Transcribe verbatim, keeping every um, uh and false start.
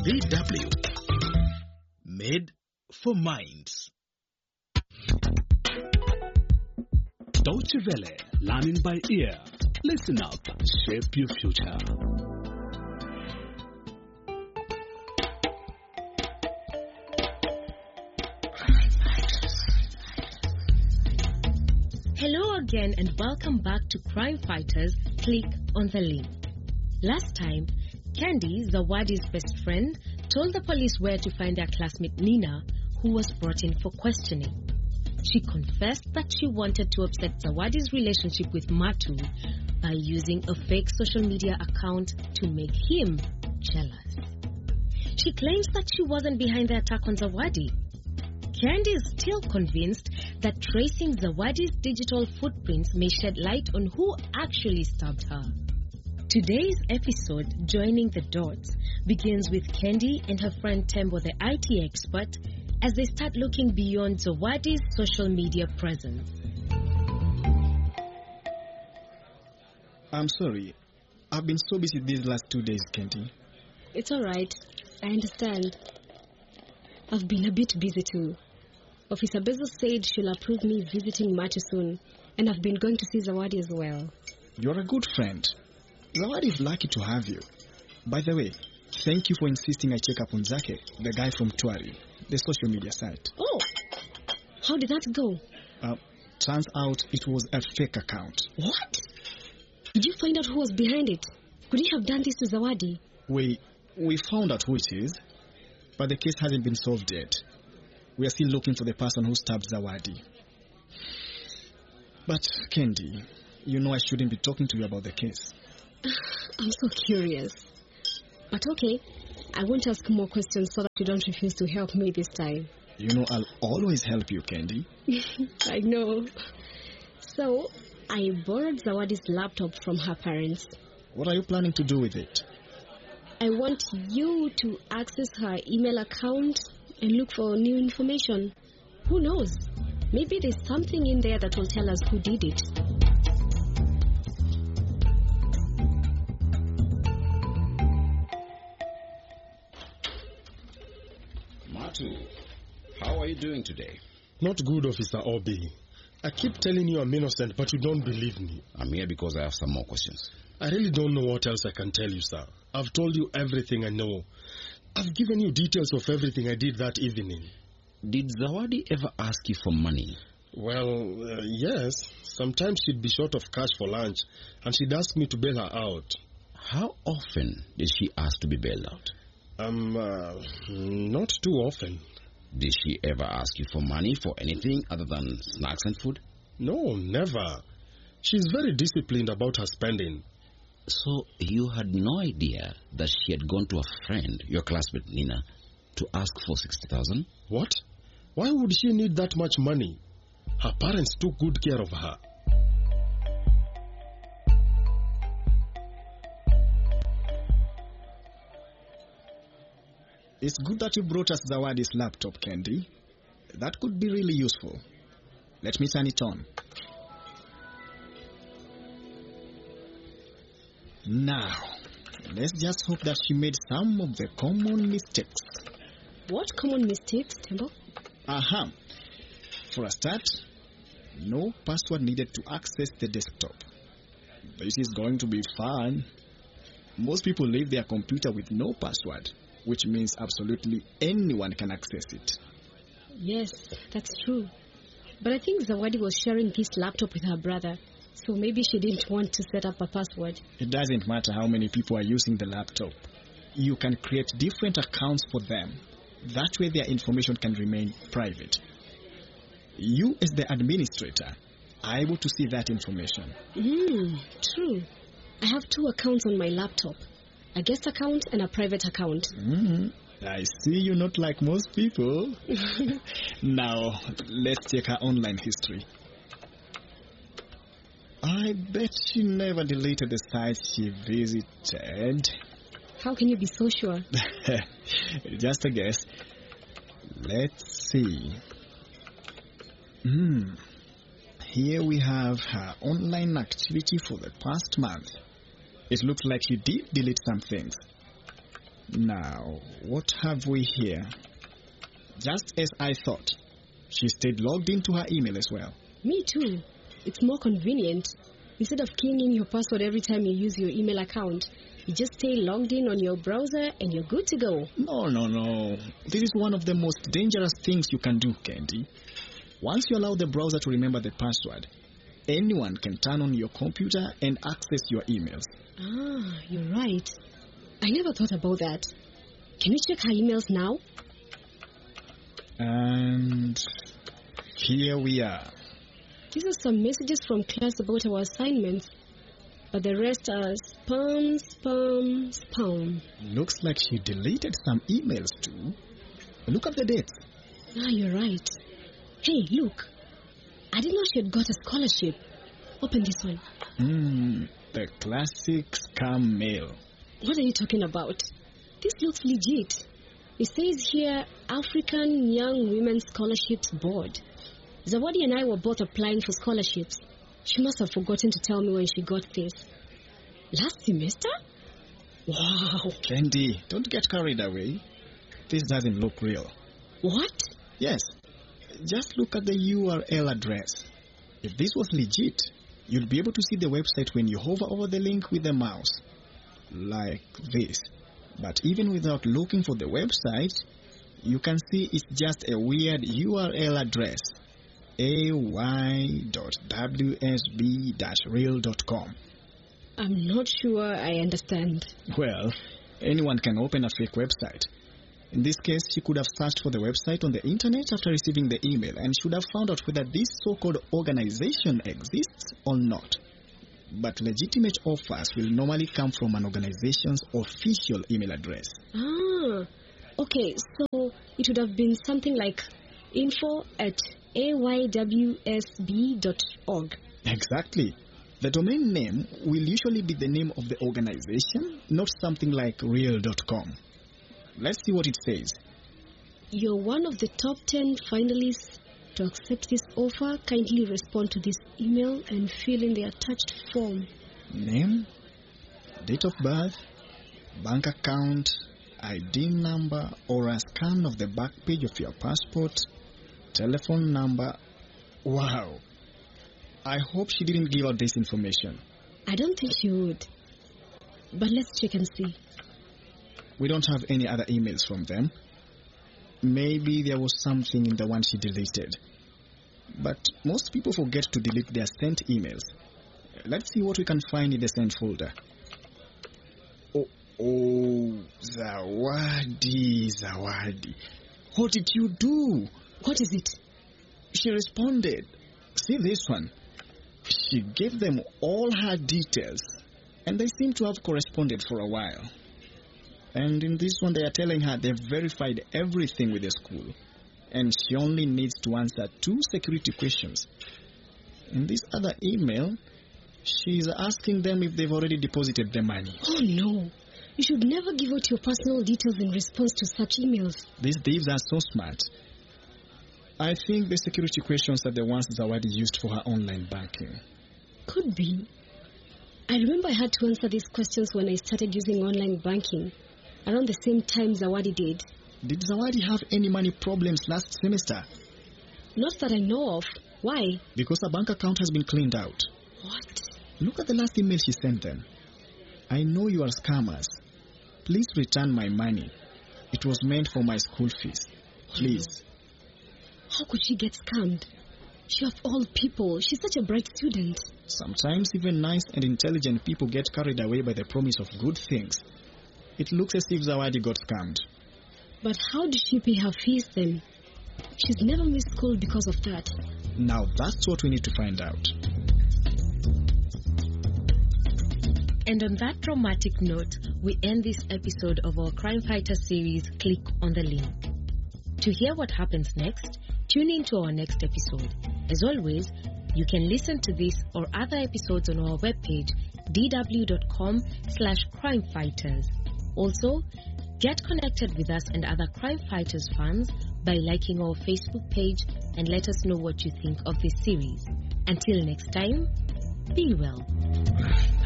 V W. Made for minds. Deutsche Welle. Learning by ear. Listen up. Shape your future. Hello again and welcome back to Crime Fighters. Click on the link. Last time, Candy, Zawadi's best friend, told the police where to find their classmate Nina, who was brought in for questioning. She confessed that she wanted to upset Zawadi's relationship with Matu by using a fake social media account to make him jealous. She claims that she wasn't behind the attack on Zawadi. Candy is still convinced that tracing Zawadi's digital footprints may shed light on who actually stabbed her. Today's episode, Joining the Dots, begins with Candy and her friend Tembo, the I T expert, as they start looking beyond Zawadi's social media presence. I'm sorry. I've been so busy these last two days, Candy. It's alright. I understand. I've been a bit busy too. Officer Bezos said she'll approve me visiting Matu soon, and I've been going to see Zawadi as well. You're a good friend. Zawadi is lucky to have you. By the way, thank you for insisting I check up on Zake, the guy from Twari, the social media site. Oh, how did that go? Uh, turns out it was a fake account. What? Did you find out who was behind it? Could he have done this to Zawadi? We, we found out who it is, but the case hasn't been solved yet. We are still looking for the person who stabbed Zawadi. But, Candy, you know I shouldn't be talking to you about the case. I'm so curious. But okay, I won't ask more questions so that you don't refuse to help me this time. You know I'll always help you, Candy. I know. So, I borrowed Zawadi's laptop from her parents. What are you planning to do with it? I want you to access her email account and look for new information. Who knows? Maybe there's something in there that will tell us who did it. Matu, how are you doing today? Not good, Officer Obi. I keep telling you I'm innocent, but you don't believe me. I'm here because I have some more questions. I really don't know what else I can tell you, sir. I've told you everything I know. I've given you details of everything I did that evening. Did Zawadi ever ask you for money? Well, uh, yes. Sometimes she'd be short of cash for lunch, and she'd ask me to bail her out. How often did she ask to be bailed out? Um, uh, not too often. Did she ever ask you for money for anything other than snacks and food? No, never. She's very disciplined about her spending. So you had no idea that she had gone to a friend, your classmate Nina, to ask for sixty thousand? What? Why would she need that much money? Her parents took good care of her. It's good that you brought us Zawadi's laptop, Candy. That could be really useful. Let me turn it on. Now, let's just hope that she made some of the common mistakes. What common mistakes, Tembo? Aha. For a start, no password needed to access the desktop. This is going to be fun. Most people leave their computer with no password, which means absolutely anyone can access it. Yes, that's true. But I think Zawadi was sharing this laptop with her brother, so maybe she didn't want to set up a password. It doesn't matter how many people are using the laptop. You can create different accounts for them. That way their information can remain private. You, as the administrator, are able to see that information. Hmm, true. I have two accounts on my laptop. A guest account and a private account. Mm-hmm. I see you're not like most people. Now, let's check her online history. I bet she never deleted the sites she visited. How can you be so sure? Just a guess. Let's see. Hmm. Here we have her online activity for the past month. It looks like she did delete some things. Now, what have we here? Just as I thought. She stayed logged into her email as well. Me too. It's more convenient. Instead of keying in your password every time you use your email account, you just stay logged in on your browser and you're good to go. No, no, no. This is one of the most dangerous things you can do, Candy. Once you allow the browser to remember the password, anyone can turn on your computer and access your emails. Ah, you're right. I never thought about that. Can you check her emails now? And here we are. These are some messages from class about our assignments, but the rest are spam, spam, spam. Looks like she deleted some emails too. Look at the dates. Ah, you're right. Hey, look. I didn't know she had got a scholarship. Open this one. Hmm, the classic scam mail. What are you talking about? This looks legit. It says here, African Young Women Scholarships Board. Zawadi and I were both applying for scholarships. She must have forgotten to tell me when she got this. Last semester? Wow. Candy, don't get carried away. This doesn't look real. What? Yes. Just look at the U R L address. If this was legit, you'll be able to see the website when you hover over the link with the mouse. Like this. But even without looking for the website, you can see it's just a weird U R L address. a y dot w s b dash real dot com. I'm not sure I understand. Well, anyone can open a fake website. In this case, she could have searched for the website on the internet after receiving the email and should have found out whether this so-called organization exists or not. But legitimate offers will normally come from an organization's official email address. Ah, okay, so it would have been something like info at a y w s b dot org. Exactly. The domain name will usually be the name of the organization, not something like real dot com. Let's see what it says. You're one of the top ten finalists. To accept this offer, kindly respond to this email and fill in the attached form. Name, date of birth, bank account, I D number, or a scan of the back page of your passport, telephone number. Wow. I hope she didn't give out this information. I don't think she would. But let's check and see. We don't have any other emails from them. Maybe there was something in the one she deleted. But most people forget to delete their sent emails. Let's see what we can find in the sent folder. Oh, oh, Zawadi, Zawadi. What did you do? What is it? She responded. See this one? She gave them all her details, and they seem to have corresponded for a while. And in this one, they are telling her they've verified everything with the school, and she only needs to answer two security questions. In this other email, she's asking them if they've already deposited the money. Oh, no. You should never give out your personal details in response to such emails. These thieves are so smart. I think the security questions are the ones Zawadi used for her online banking. Could be. I remember I had to answer these questions when I started using online banking, around the same time Zawadi did. Did Zawadi have any money problems last semester? Not that I know of. Why? Because her bank account has been cleaned out. What? Look at the last email she sent them. I know you are scammers. Please return my money. It was meant for my school fees. Please. How could she get scammed? She of all people, she's such a bright student. Sometimes even nice and intelligent people get carried away by the promise of good things. It looks as if Zawadi got scammed. But how did she pay her fees then? She's never missed school because of that. Now that's what we need to find out. And on that dramatic note, we end this episode of our Crime Fighter series, Click on the Link. To hear what happens next, tune in to our next episode. As always, you can listen to this or other episodes on our webpage, d w dot com slash crime fighters. Also, get connected with us and other Crime Fighters fans by liking our Facebook page and let us know what you think of this series. Until next time, be well.